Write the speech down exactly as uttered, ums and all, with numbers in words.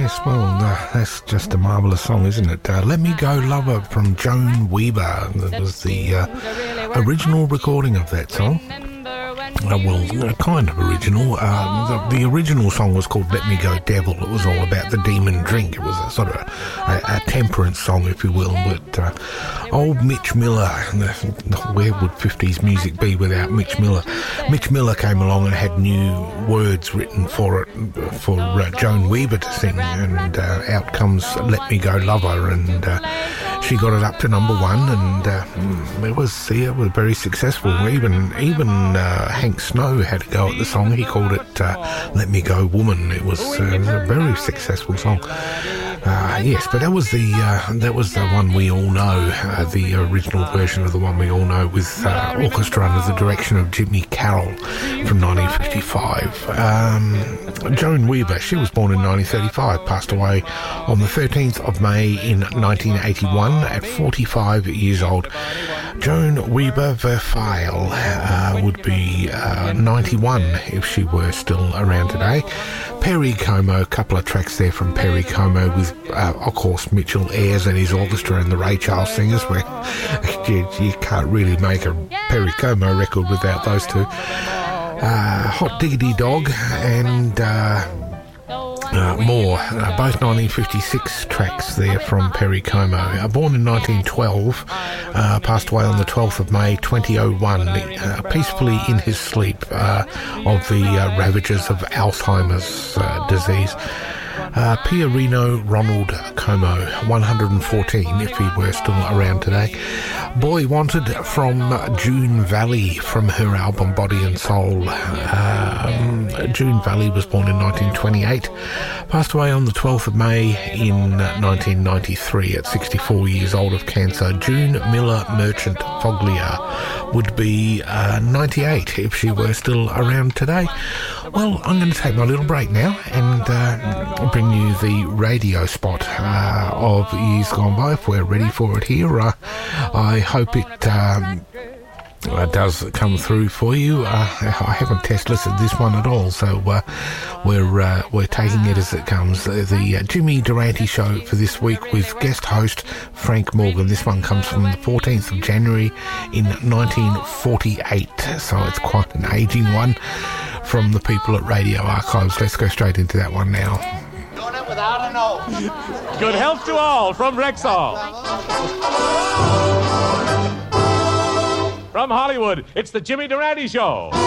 Yes, well, uh, that's just a marvellous song, isn't it? Uh, Let Me Go Lover from Joan Weaver. That was the uh, original recording of that song. Uh, well, uh, kind of original. Uh, the, the original song was called Let Me Go Devil. It was all about the demon drink. It was a sort of a, a, a temperance song, if you will. But uh, old Mitch Miller, the, where would fifties music be without Mitch Miller? Mitch Miller came along and had new words written for it, for uh, Joan Weaver to sing, and uh, out comes Let Me Go Lover, and uh, she got it up to number one, and uh, it was yeah, it was very successful. Even even uh, Hank Snow had a go at the song. He called it uh, Let Me Go Woman. It was, uh, it was a very successful song. Uh, yes, but that was the uh, that was the one we all know, uh, the original version of the one we all know, with uh, orchestra under the direction of Jimmy Carroll from nineteen fifty-five. Um, Joan Weaver, she was born in nineteen thirty-five, passed away on the thirteenth of May in nineteen eighty-one at forty-five years old. Joan Weaver Verfile uh, would be uh, ninety-one if she were still around today. Perry Como, a couple of tracks there from Perry Como with, uh, of course, Mitchell Ayres and his orchestra and the Ray Charles Singers, where you, you can't really make a Perry Como record without those two. Uh, Hot Diggity Dog and uh, uh, more, uh, both nineteen fifty-six tracks there from Perry Como. Uh, born in nineteen twelve, uh, passed away on the twelfth of May twenty oh one, uh, peacefully in his sleep uh, of the uh, ravages of Alzheimer's uh, disease. Uh, Pierino Ronald Como, one hundred fourteen if he were still around today. Boy Wanted from June Valley from her album Body and Soul. Um, June Valley was born in nineteen twenty-eight, passed away on the twelfth of May in nineteen ninety-three at sixty-four years old of cancer. June Miller Merchant Foglia would be uh, ninety-eight if she were still around today. Well, I'm going to take my little break now and uh, bring you the radio spot uh, of years gone by, if we're ready for it here. Uh, I hope it um, uh, does come through for you. Uh, I haven't test listed this one at all, so uh, we're uh, we're taking it as it comes. The, the uh, Jimmy Durante Show for this week with guest host Frank Morgan. This one comes from the fourteenth of January in nineteen forty-eight, so it's quite an aging one from the people at Radio Archives. Let's go straight into that one now. Doing it without an oath. Good health to all from Rexall. From Hollywood, it's the Jimmy Durante Show.